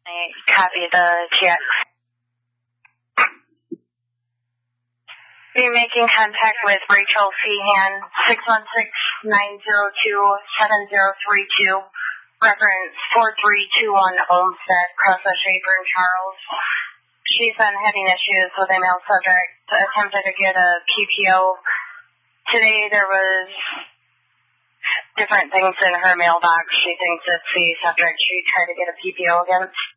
Copy the TX. Be making contact with Rachel Feehan, 616-902-7032, reference 4321 Olmsted, Cross Shaver and Charles. She's been having issues with a male subject, attempted to get a PPO. Today there was different things in her mailbox. She thinks it's the subject she tried to get a PPO against.